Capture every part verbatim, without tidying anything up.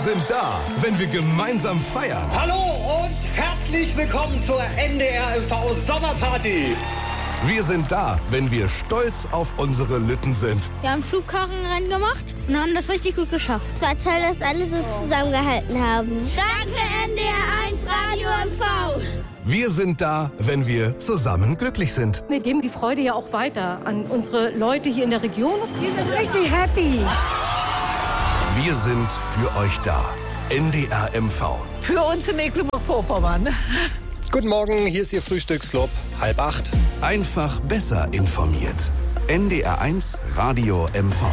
sind da, wenn wir gemeinsam feiern. Hallo und herzlich willkommen zur N D R M V Sommerparty. Wir sind da, wenn wir stolz auf unsere Lütten sind. Wir haben Schubkarrenrennen gemacht und haben das richtig gut geschafft. Es war toll, dass alle so zusammengehalten haben. Danke N D R eins Radio M V. Wir sind da, wenn wir zusammen glücklich sind. Wir geben die Freude ja auch weiter an unsere Leute hier in der Region. Wir sind richtig happy. Wir sind für euch da. N D R M V. Für uns in Mecklenburg-Vorpommern. Guten Morgen, hier ist Ihr Frühstücksclub. Halb acht. Einfach besser informiert. N D R eins Radio M V.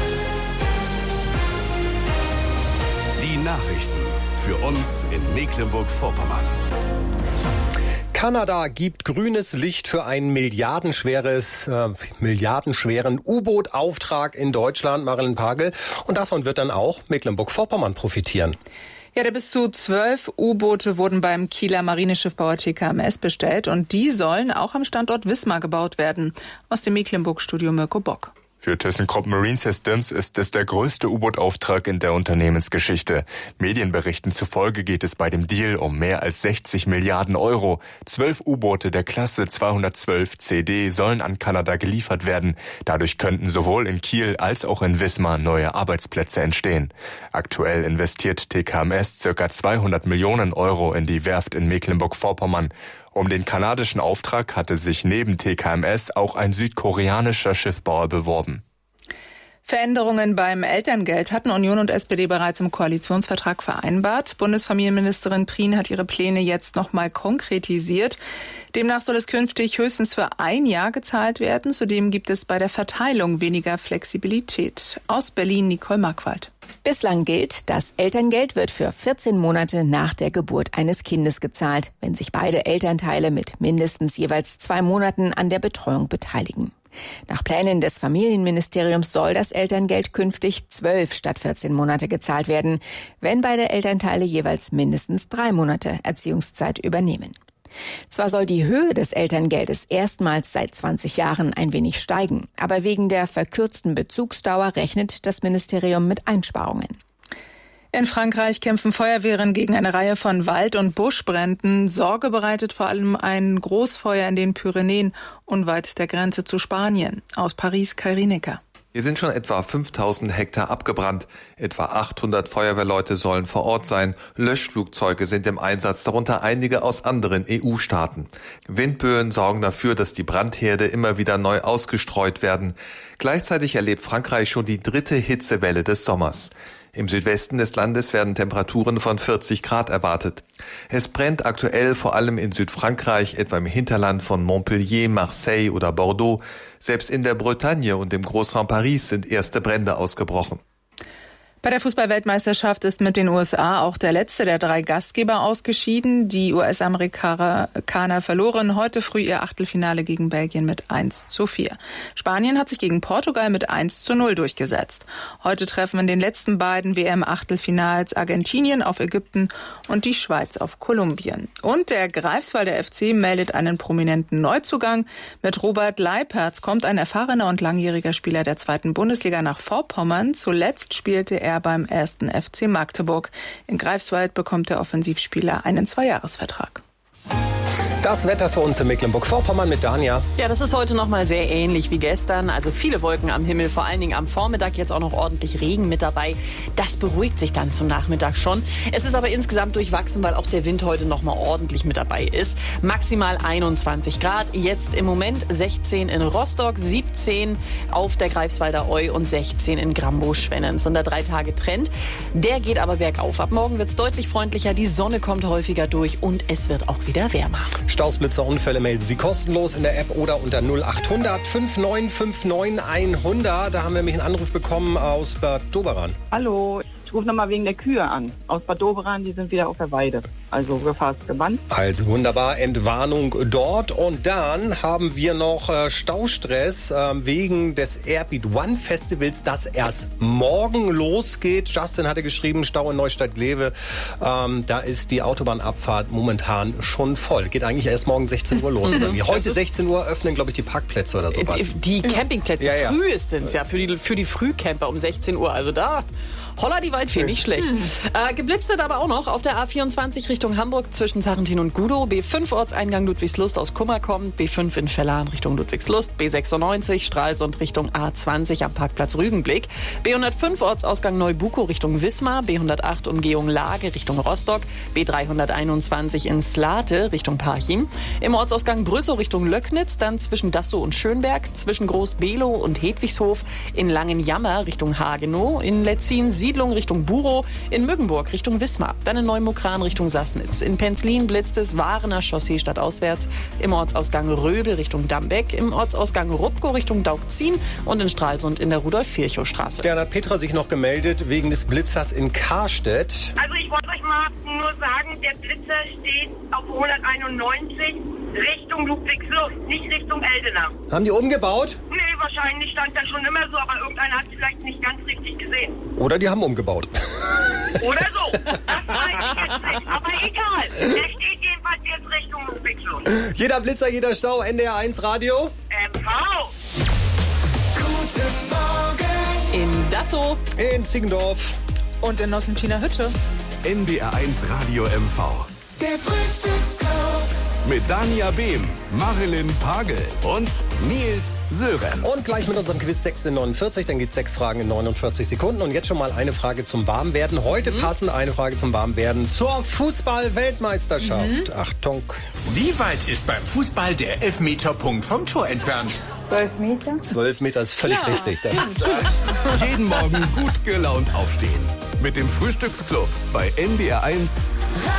Die Nachrichten für uns in Mecklenburg-Vorpommern. Kanada gibt grünes Licht für einen milliardenschweres, äh, milliardenschweren U-Boot-Auftrag in Deutschland, Marilyn Pagel. Und davon wird dann auch Mecklenburg-Vorpommern profitieren. Ja, der bis zu zwölf U-Boote wurden beim Kieler Marineschiffbauer T K M S bestellt und die sollen auch am Standort Wismar gebaut werden. Aus dem Mecklenburg-Studio Mirko Bock. Für ThyssenKrupp Marine Systems ist es der größte U-Boot-Auftrag in der Unternehmensgeschichte. Medienberichten zufolge geht es bei dem Deal um mehr als sechzig Milliarden Euro. Zwölf U-Boote der Klasse zweihundertzwölf C D sollen an Kanada geliefert werden. Dadurch könnten sowohl in Kiel als auch in Wismar neue Arbeitsplätze entstehen. Aktuell investiert T K M S ca. zweihundert Millionen Euro in die Werft in Mecklenburg-Vorpommern. Um den kanadischen Auftrag hatte sich neben T K M S auch ein südkoreanischer Schiffbauer beworben. Veränderungen beim Elterngeld hatten Union und S P D bereits im Koalitionsvertrag vereinbart. Bundesfamilienministerin Prien hat ihre Pläne jetzt noch mal konkretisiert. Demnach soll es künftig höchstens für ein Jahr gezahlt werden. Zudem gibt es bei der Verteilung weniger Flexibilität. Aus Berlin Nicole Markwald. Bislang gilt, das Elterngeld wird für vierzehn Monate nach der Geburt eines Kindes gezahlt, wenn sich beide Elternteile mit mindestens jeweils zwei Monaten an der Betreuung beteiligen. Nach Plänen des Familienministeriums soll das Elterngeld künftig zwölf statt vierzehn Monate gezahlt werden, wenn beide Elternteile jeweils mindestens drei Monate Erziehungszeit übernehmen. Zwar soll die Höhe des Elterngeldes erstmals seit zwanzig Jahren ein wenig steigen, aber wegen der verkürzten Bezugsdauer rechnet das Ministerium mit Einsparungen. In Frankreich kämpfen Feuerwehren gegen eine Reihe von Wald- und Buschbränden. Sorge bereitet vor allem ein Großfeuer in den Pyrenäen unweit der Grenze zu Spanien. Aus Paris Kai Rienecker. Hier sind schon etwa fünftausend Hektar abgebrannt. Etwa achthundert Feuerwehrleute sollen vor Ort sein. Löschflugzeuge sind im Einsatz, darunter einige aus anderen E U-Staaten. Windböen sorgen dafür, dass die Brandherde immer wieder neu ausgestreut werden. Gleichzeitig erlebt Frankreich schon die dritte Hitzewelle des Sommers. Im Südwesten des Landes werden Temperaturen von vierzig Grad erwartet. Es brennt aktuell vor allem in Südfrankreich, etwa im Hinterland von Montpellier, Marseille oder Bordeaux. Selbst in der Bretagne und im Großraum Paris sind erste Brände ausgebrochen. Bei der Fußball-Weltmeisterschaft ist mit den U S A auch der letzte der drei Gastgeber ausgeschieden. Die U S-Amerikaner verloren heute früh ihr Achtelfinale gegen Belgien mit eins zu vier. Spanien hat sich gegen Portugal mit eins zu null durchgesetzt. Heute treffen in den letzten beiden W M-Achtelfinals Argentinien auf Ägypten und die Schweiz auf Kolumbien. Und der Greifswalder F C meldet einen prominenten Neuzugang. Mit Robert Leipertz kommt ein erfahrener und langjähriger Spieler der zweiten Bundesliga nach Vorpommern. Zuletzt spielte er beim ersten F C Magdeburg. In Greifswald bekommt der Offensivspieler einen Zweijahresvertrag. Das Wetter für uns in Mecklenburg-Vorpommern mit Dania. Ja, das ist heute noch mal sehr ähnlich wie gestern. Also viele Wolken am Himmel, vor allen Dingen am Vormittag jetzt auch noch ordentlich Regen mit dabei. Das beruhigt sich dann zum Nachmittag schon. Es ist aber insgesamt durchwachsen, weil auch der Wind heute noch mal ordentlich mit dabei ist. Maximal einundzwanzig Grad. Jetzt im Moment sechzehn in Rostock, siebzehn auf der Greifswalder Eu und sechzehn in Grambow-Schwennens. Und der drei Tage Trend, der geht aber bergauf. Ab morgen wird es deutlich freundlicher, die Sonne kommt häufiger durch und es wird auch wieder wärmer. Staus, Blitzer, Unfälle melden Sie kostenlos in der App oder unter null acht hundert fünf neun fünf neun hundert. Da haben wir nämlich einen Anruf bekommen aus Bad Doberan. Hallo, ich rufe nochmal wegen der Kühe an. Aus Bad Doberan, die sind wieder auf der Weide. Also Gefahrensgebannt. Also wunderbar, Entwarnung dort. Und dann haben wir noch äh, Staustress äh, wegen des Airbeat One Festivals, das erst morgen losgeht. Justin hatte geschrieben, Stau in Neustadt-Glewe. Ähm, da ist die Autobahnabfahrt momentan schon voll. Geht eigentlich erst morgen sechzehn Uhr los. Mhm. Heute sechzehn Uhr öffnen, glaube ich, die Parkplätze oder sowas. Die Campingplätze ja, ja. frühestens, ja, für die, für die Frühcamper um sechzehn Uhr. Also da Holla die Waldfee, nicht schlecht. Hm. Äh, geblitzt wird aber auch noch auf der A vierundzwanzig Richtung Hamburg zwischen Sarrentin und Gudow. B fünf Ortseingang Ludwigslust aus Kummer kommt. B fünf in Vellan Richtung Ludwigslust. B sechsundneunzig Stralsund Richtung A zwanzig am Parkplatz Rügenblick. B hundertfünf Ortsausgang Neubukow Richtung Wismar. B hundertacht Umgehung Lage Richtung Rostock. B dreihunderteinundzwanzig in Slate Richtung Parchim. Im Ortsausgang Brüssow Richtung Löcknitz. Dann zwischen Dassow und Schönberg. Zwischen Groß-Below und Hedwigshof. In Langenjammer Richtung Hagenow. In Letzin Siedlung Richtung Burow. In Müggenburg Richtung Wismar. Dann in Neumukran Richtung Sassnitz. In Penzlin blitzt es Warener Chaussee stadtauswärts. Im Ortsausgang Röbel Richtung Dambeck. Im Ortsausgang Rupkow Richtung Daugzin. Und in Stralsund in der Rudolf-Virchow-Straße. Dann hat Petra sich noch gemeldet wegen des Blitzers in Karstedt. Also ich wollte euch mal nur sagen, der Blitzer steht auf hunderteinundneunzig Richtung Ludwigslust, nicht Richtung Eldena. Haben die umgebaut? Nee, wahrscheinlich stand da schon immer so, aber irgendeiner hat es vielleicht nicht ganz richtig gesehen. Oder die haben umgebaut. Oder so, das weiß ich jetzt nicht, aber egal. Der steht jedenfalls jetzt Richtung Ludwigslust. Jeder Blitzer, jeder Stau, N D R eins Radio. M V. Guten Morgen. In Dassow. In Ziegendorf. Und in Nossentiner Hütte. N D R eins Radio M V. Der Frühstücksclub. Mit Dania Behm, Marilyn Pagel und Nils Sörenz. Und gleich mit unserem Quiz sechs in neunundvierzig, dann gibt es sechs Fragen in neunundvierzig Sekunden. Und jetzt schon mal eine Frage zum Warmwerden. Heute mhm. passend eine Frage zum Warmwerden zur Fußball-Weltmeisterschaft. Mhm. Achtung. Wie weit ist beim Fußball der Elfmeterpunkt vom Tor entfernt? Zwölf Meter? Zwölf Meter ist völlig ja. richtig. Das Jeden Morgen gut gelaunt aufstehen. Mit dem Frühstücksclub bei N D R eins